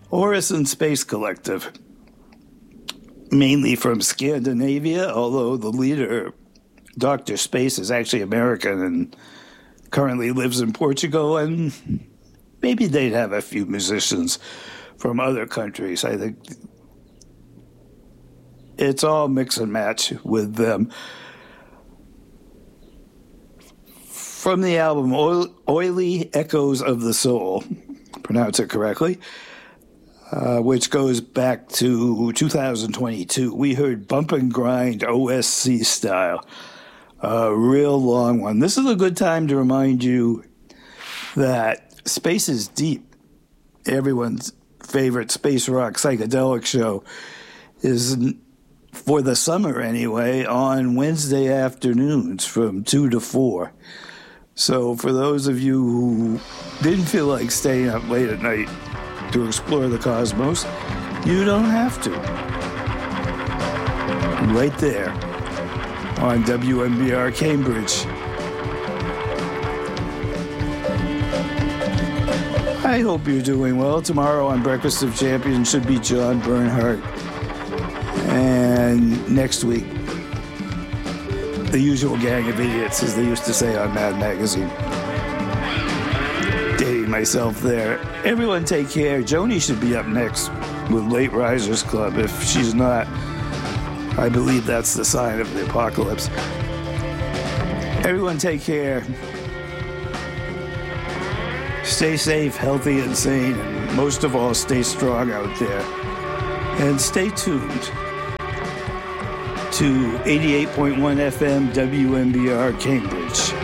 Orison Space Collective, mainly from Scandinavia, although the leader, Dr. Space, is actually American and currently lives in Portugal, and maybe they'd have a few musicians from other countries. I think it's all mix and match with them. From the album Oily Echoes of the Soul, pronounce it correctly, which goes back to 2022, we heard Bump and Grind OSC style, a real long one. This is a good time to remind you that Space is Deep, everyone's favorite space rock psychedelic show, is, for the summer anyway, on Wednesday afternoons from 2 to 4. So for those of you who didn't feel like staying up late at night to explore the cosmos, you don't have to. Right there on WMBR Cambridge. I hope you're doing well. Tomorrow on Breakfast of Champions should be John Bernhardt. And next week, the usual gang of idiots, as they used to say on Mad Magazine. Dating myself there. Everyone take care. Joni should be up next with Late Risers Club. If she's not, I believe that's the sign of the apocalypse. Everyone take care. Stay safe, healthy, and sane. And most of all, stay strong out there. And stay tuned to 88.1 FM WMBR Cambridge.